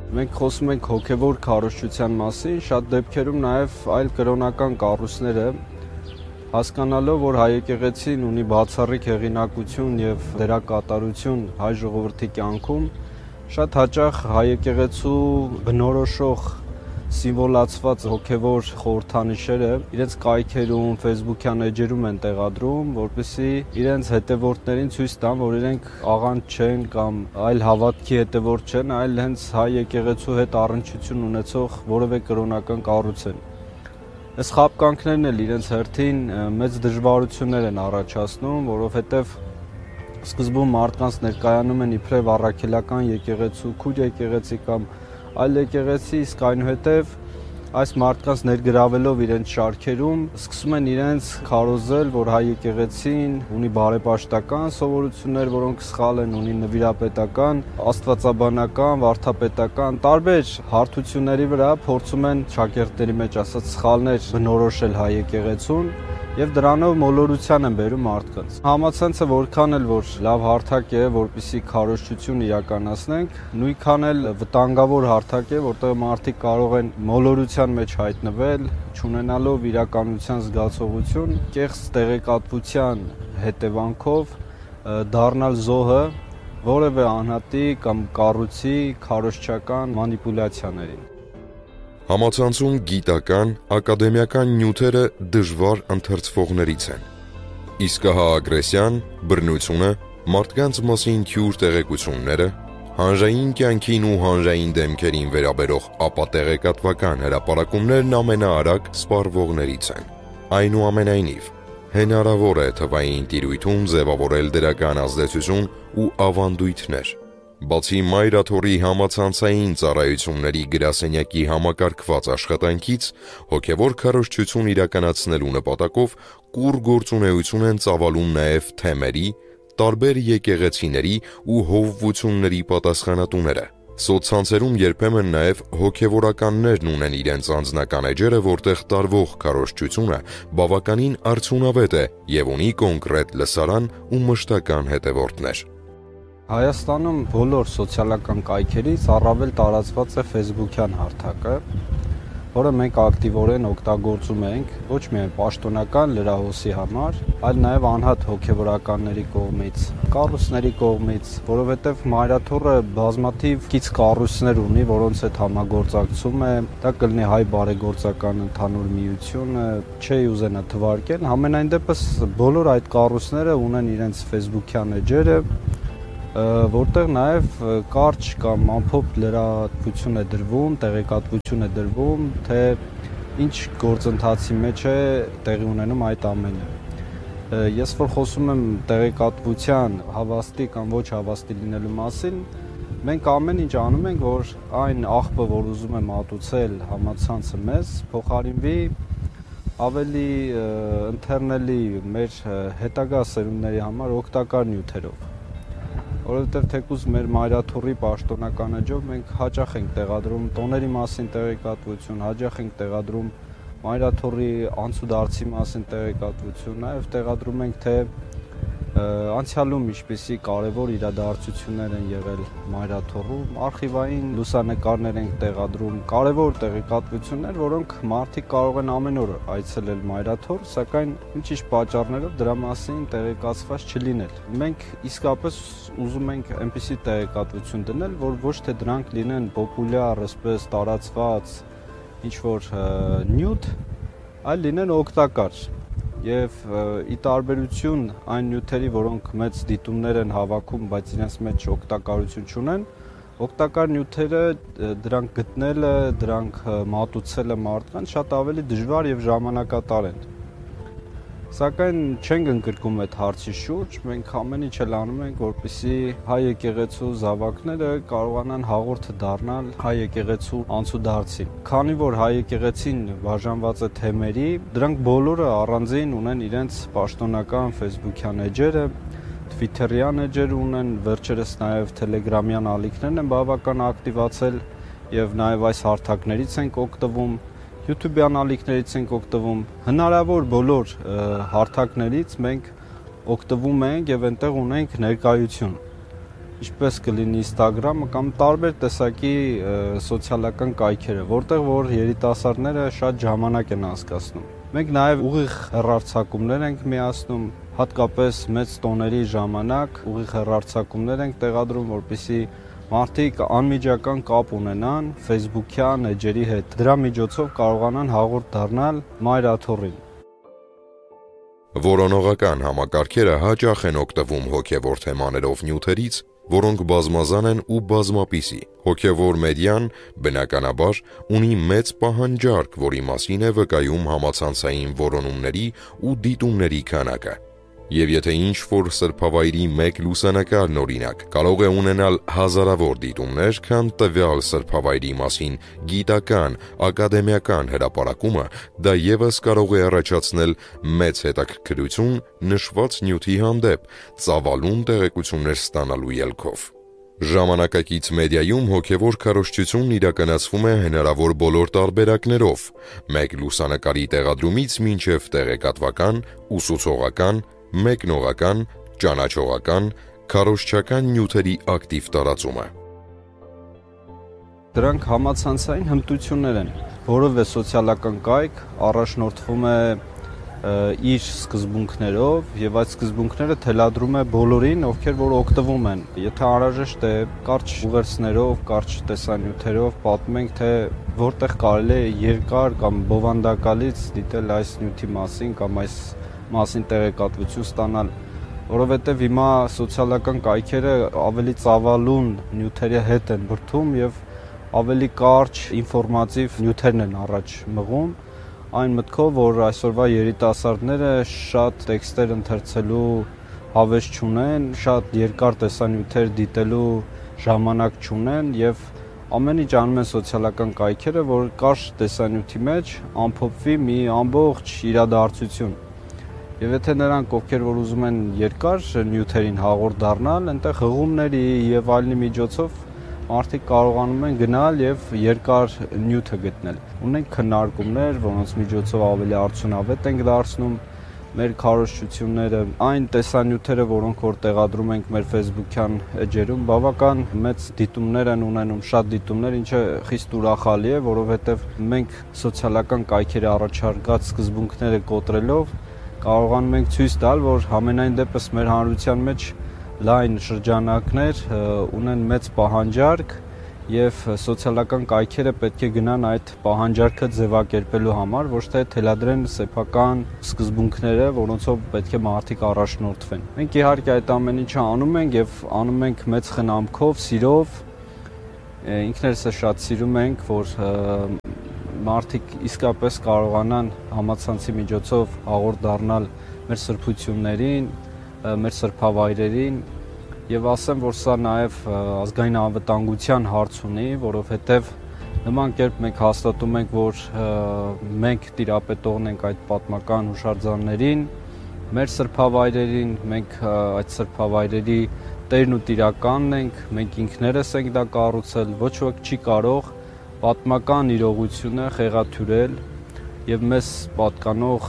Մենք խոսում ենք հոգևոր քարոզչության մասին, շատ դեպքերում նաև այլ կրոնական կառույցները հասկանալով, որ հայ եկեղեցին ունի բացառիկ հեղինակություն եւ դերակատարություն հայ ժողովրդի կյանքում, շատ հաճախ հայ եկեղեցու բնորոշող սիմվոլացված հոգևոր խորհրդանիշերը իրենց կայքերում, ֆեյսբուքյան էջերում են տեղադրում, որպեսզի իրենց հետևորդներին ցույց տան, որ իրենք աղանդ չեն կամ այլ հավատքի հետևորդ չեն, այլ հենց հայ եկեղեցու հետ առնչություն ունեցող որևէ կրոնական կառույց են։ Այս խաբկանքներն էլ իրենց հերթին մեծ դժվարություններ են առաջացնում, որովհետև սկզբում մարդկանց ներկայանում են իբրև առաքելական եկեղեցու, քույր եկեղեցի կամ այլ եկեղեցի, իսկ այնուհետև այս մարդկանց ներգրավելով իրենց շարքերում սկսում են իրենց քարոզել, որ հայ եկեղեցին ունի բարեպաշտական սովորություններ, որոնք սխալ են, ունի նվիրապետական, աստվածաբանական, վարդապետական տարբեր հարթությունների վրա փորձում են շակերտների մեջ ասած սխալներ բնորոշել հայ եկեղեցուն եւ դրանով մոլորության են բերում մարդկանց։ Համացանցը որքան էլ որ լավ հարթակ է, որպեսզի քարոզչություն իրականացնենք, նույնքան էլ վտանգավոր հարթակ է, որտեղ մարդիկ կարող են մոլորության մեջ հայտնվել, չունենալով իրականության զգացողություն, կեղծ տեղեկատվության հետևանքով դառնալ զոհը որևէ անհատի կամ կառույցի քարոզչական մանիպուլյացիաներին։ Համացանցում գիտական, ակադեմիական նյութերը դժվար ընթերցվողներից են։ Իսկ հա ագրեսիան, բռնությունը, մարդկանց մասին թյուր տեղեկությունները, հանրային կյանքին ու հանրային դեմքերին վերաբերող ապատեղեկատվական հրապարակումներն ամենաարագ սպառվողներից են։ Այնուամենայնիվ, հնարավոր է թվային տիրույթում ձևավորել դրական ազդեցություն ու ավանդույթներ։ Բացի Մայրաթորի համացանցային ծառայությունների գրասենյակի համակարգված աշխատանքից, հոգևոր քարոզչություն իրականացնելու նպատակով կուռ գործունեություն են ծավալում նաև թեմերի, տարբեր եկեղեցիների ու հովվությունների պատասխանատուները։ Սոցցանցերում երբեմն նաև հոգևորականներն ունեն իրենց անձնական էջերը, որտեղ տարվող քարոզչությունը բավականին արդյունավետ է եւ ունի կոնկրետ լսարան ու մշտական հետևորդներ։ Հայաստանում բոլոր սոցիալական կայքերից առավել տարածված է ֆեյսբուքյան հարթակը, որը մենք ակտիվորեն օգտագործում ենք ոչ միայն պաշտոնական լրահոսի համար, այլ նաև անհատ հոգևորականների կողմից, կառույցների կողմից, որովհետև Մայրաթորը բազմաթիվ կից կառույցներ ունի, որոնց հետ համագործակցում է, դա կլինի Հայ բարեգործական ընդհանուր միությունը, չի ուզենա թվարկել, համենայն դեպս բոլոր այդ կառույցները ունեն իրենց ֆեյսբուքյան էջերը, որտեղ նաև կարճ կամ ամփոփ լրատվություն է դրվում, տեղեկատվություն է դրվում, թե ինչ գործընթացի մեջ է տեղի ունենում այդ ամենը։ Ես որ խոսում եմ տեղեկատվության հավաստի կամ ոչ հավաստի լինելու մասին, մենք ամեն ինչ անում ենք, որ այն աղբը, որ ուզում է մատուցել համացանցը մեզ, փոխարինվի ավելի ընթերնելի մեր հետագա սերունդների համար օգտակար նյութերով։ Որովհետև թեկուզ մեր Մայրաթորի պաշտոնական էջով մենք հաճախ ենք տեղադրում տոների մասին տեղեկատվություն, հաճախ ենք տեղադրում Մայրաթորի անցուդարձի մասին տեղեկատվություն, նաև տեղադրում ենք թե անցյալում ինչպիսի կարևոր իրադարձություններ են եղել Մայրաթորում, արխիվային լուսանկարներ ենք տեղադրում, կարևոր տեղեկատվություններ, որոնք մարդիկ կարող են ամեն օր այցելել Մայրաթոր, սակայն ինչ-ինչ պատճառներով դրա մասին տեղեկացված չլինել։ Մենք իսկապես ուզում ենք այնպիսի տեղեկատվություն դնել, որ ոչ թե դրանք լինեն պոպուլյար, այսպես տարածված ինչ-որ նյութ, այլ լինեն օգտակար։ Եվ ի տարբերություն այն նյութերի, որոնք մեծ դիտումներ են հավաքում, բայց իրենց մեջ օգտակարություն չունեն, օգտակար նյութերը դրանք գտնելը, դրանք մատուցելը մարդկանց շատ ավելի դժվար եւ ժամանակատար են։ Սակայն չենք ընկրկում այդ հարցի շուրջ, մենք ամեն ինչ էլ անում ենք, որպեսզի հայ եկեղեցու զավակները կարողանան հաղորդը դառնալ հայ եկեղեցու անցուդարձին։ Քանի որ հայ եկեղեցին բաժանված է թեմերի, դրանք բոլորը առանձին ունեն իրենց պաշտոնական ֆեյսբուքյան էջերը, թվիթերյան էջեր ունեն, վերջերս նաև թելեգրամյան ալիքներն են բավական ակտիվացել եւ նաև այս հարթակներից ենք օգտվում։ YouTube-յան ալիքներից ենք օգտվում, հնարավոր բոլոր հարթակներից մենք օգտվում ենք եւ այնտեղ ունենք ներկայություն։ ինչպես կլինի Instagram-ը կամ տարբեր տեսակի սոցիալական կայքերը, որտեղ որ երիտասարդները շատ ժամանակ են անցկացնում։ Մենք նաև ուղիղ հեռարձակումներ ենք միացնում, հատկապես մեծ տոների ժամանակ ուղիղ հեռարձակումներ ենք տեղադրում, որպեսզի մարդիկ անմիջական կապ ունենան Facebook-յան էջերի հետ։ Դրա միջոցով կարողանան հաղորդ դառնալ մայրաթոռին։ Որոնողական համակարգերը հաճախ են օգտվում հոգևոր թեմաներով նյութերից, որոնք բազմազան են ու բազմապիսի։ Հոգևոր մեդիան, բնականաբար, ունի մեծ պահանջարկ, որի մասին է վկայում համացանցային որոնումների ու դիտումների քանակը։ Եվ եթե ինչ-որ սրբավայրի մեկ լուսանկարն օրինակ կարող է ունենալ հազարավոր դիտումներ, քան տվյալ սրբավայրի մասին գիտական, ակադեմիական հրապարակումը, դա ևս կարող է առաջացնել մեծ հետաքրքրություն նշված նյութի հանդեպ, ծավալուն տեղեկություններ ստանալու ելքով։ Ժամանակակից մեդիայում հոգևոր քարոզչությունն իրականացվում է հնարավոր բոլոր տարբերակներով՝ մեկ լուսանկարի տեղադրումից մինչև տեղեկատվական, ուսուցողական, մեկնողական, ճանաչողական, քարոզչական նյութերի ակտիվ տարածումը։ Դրանք համացանցային հմտություններ են, որովհետև սոցիալական կայք առաջնորդվում է իր սկզբունքներով եւ այդ սկզբունքները թելադրում է բոլորին, ովքեր որ օգտվում են։ Եթե անհրաժեշտ է կարճ ուղերձներով, կարճ տեսանյութերով պատմենք, թե որտեղ կարելի է երկար կամ բովանդակալից դիտել այս նյութի մասին կամ այս մասին տեղեկատվություն ստանալ, որովհետև հիմա սոցիալական կայքերը ավելի ծավալուն նյութերի հետ են բրդում եւ ավելի կարճ ինֆորմատիվ նյութերն են առաջ մղում, այն մտքով, որ այսօրվա երիտասարդները շատ տեքստեր ընթերցելու հավես չունեն, շատ երկար տեսանյութեր դիտելու ժամանակ չունեն եւ ամեն ինչ անում են սոցիալական կայքերը, որ կարճ տեսանյութի մեջ ամփոփվի մի ամբողջ իրադարձություն։ Եվ եթե նրանք, ովքեր որ ուզում են երկար նյութերին հաղորդ դառնալ, այնտեղ հղումների եւ այլնի միջոցով մարդիկ կարողանում են գնալ եւ երկար նյութը գտնել։ Ունենք քննարկումներ, որոնց միջոցով ավելի արդյունավետ ենք դարձնում մեր քարոզչությունները, այն տեսանյութերը, որոնք որ տեղադրում ենք մեր Facebook-յան էջերում, բավական մեծ դիտումներ են ունենում, շատ դիտումներ, ինչը խիստ ուրախալի է, որովհետեւ մենք սոցիալական կայքերի առաջարկած սկզբունքները կոտրելով կարողանում ենք ցույց տալ, որ համենայն դեպս մեր հանրության մեջ լայն շրջանակներ ունեն մեծ պահանջարկ եւ սոցիալական կայքերը պետք է գնան այդ պահանջարկը ձևակերպելու համար, ոչ թե թելադրեն սեփական սկզբունքները, որոնցով պետք է մարդիկ առաջնորդվեն։ Մենք իհարկե այդ ամեն ինչը անում ենք եւ անում ենք մեծ խնամքով, սիրով։ Ինքներս շատ սիրում ենք, որ մարդիկ իսկապես կարողանան համացանցի միջոցով հաղորդ դառնալ մեր սրբություններին, մեր սրբավայրերին եւ ասեմ, որ սա նաեւ ազգային անվտանգության հարց ունի, որովհետեւ նման կերպ մենք հաստատում ենք, որ մենք տիրապետողն ենք այդ պատմական հուշարձաններին, մեր սրբավայրերին, մենք այդ սրբավայրերի տերն ու տիրականն ենք, մենք ինքներս ենք դա կառուցել, ոչ ոք չի կարող պատմական իրողությունը խեղաթյուրել եւ մեզ պատկանող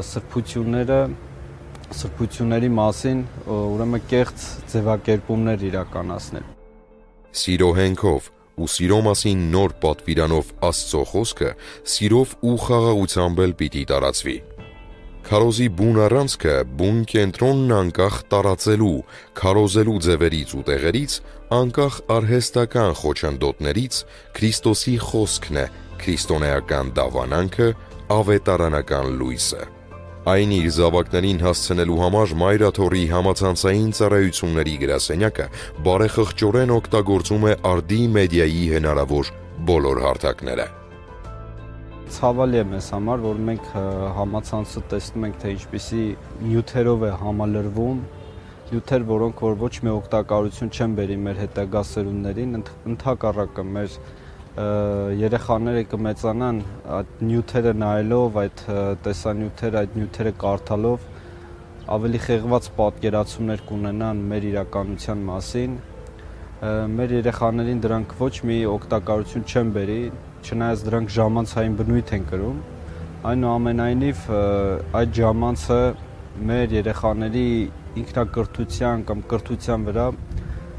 սրբությունների մասին ուրեմն կեղծ ձևակերպումներ իրականացնել։ Սիրո հենքով ու սիրո մասին նոր պատվիրանով Աստծո խոսքը սիրով ու խաղաղությամբ էլ պիտի տարածվի։ Քարոզի բուն առանցքը բուն կենտրոնն անկախ տարածելու, քարոզելու ձևերից ու տեղերից, անկախ արհեստական խոչընդոտներից Քրիստոսի խոսքն է, քրիստոնեական դավանանքը, ավետարանական լույսը։ Այն իր զավակներին հասցնելու համար Մայրաթոռի համացանցային ծառայությունների գրասենյակը բարեխղճորեն օգտագործում է արդի մեդիայի հնարավոր բոլոր հարթակները։ Ցավալի է մեզ համար, որ մենք համացանցը տեսնում ենք, թե ինչպիսի նյութերով է համալրվում, նյութեր, որոնք որ ոչ մի օգտակարություն չեն բերի մեր հետագա սերունդներին, ընդհակառակը մեր երեխաները կմեծանան այդ նյութերը նայելով, այդ տեսանյութերը, այդ նյութերը կարդալով ավելի խեղված պատկերացումներ կունենան մեր իրականության մասին։ Մեր երեխաներին դրանք ոչ մի օգտակարություն չեն բերի, չնայած դրանք ժամանցային բնույթ են կրում, այնուամենայնիվ այդ ժամանցը մեր երեխաների ինքնակրթության կամ կրթության վրա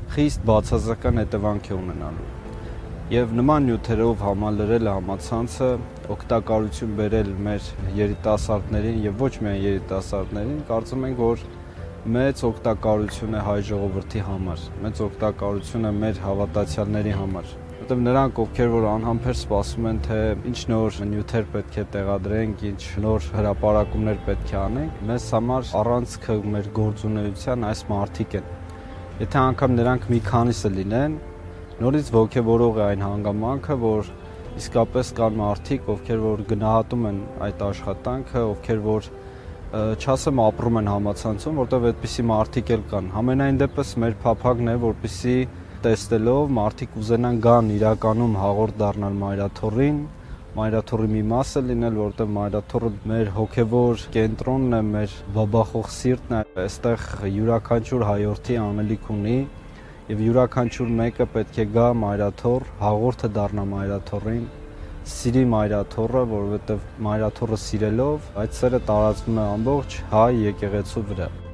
խիստ բացասական հետևանք է ունենալու։ Եվ նման նյութերով համալրել համացանցը, օգտակարություն բերել մեր երիտասարդներին եւ ոչ միայն երիտասարդներին, կարծում ենք, որ մեծ օգտակարություն է հայ ժողովրդի համար, մեծ օգտակարություն է մեր հավատացյալների համար։ Որտեւ նրանք, ովքեր որ անհամբեր սպասում են, թե ինչ նոր նյութեր պետք է տեղադրենք, ինչ նոր հրապարակումներ պետք է անենք, մեզ համար առանցքը մեր գործունեության այս մարդիկ են։ Եթե անգամ նրանք մի քանիսը լինեն, նորից ոգևորող է այն հանգամանքը, որ իսկապես կան մարդիկ, ովքեր որ գնահատում են այդ աշխատանքը, ովքեր որ չասեմ ապրում են համացանցում, որտեղ այդպիսի մարդիկ էլ կան։ Համենայն դեպս մեր փափագն է, որպեսզի տեսնելով մարդիկ ուզենան գան իրականում հաղորդ դառնալ մայրաթոռին, մայրաթոռի մի մասը լինել, որտեղ մայրաթոռը մեր հոգևոր կենտրոնն է, մեր բաբախող սիրտն է, այստեղ յուրաքանչյուր հայորդի անելիք ունի եւ յուրաքանչյուր մեկը պետք է գա մայրաթոռ, հաղորդը դառնա մայրաթոռին, սիրի մայրաթոռը, որովհետեւ մայրաթոռը սիրելով այդ սերը տարածվում է ամբողջ հայ եկեղեցու վրա։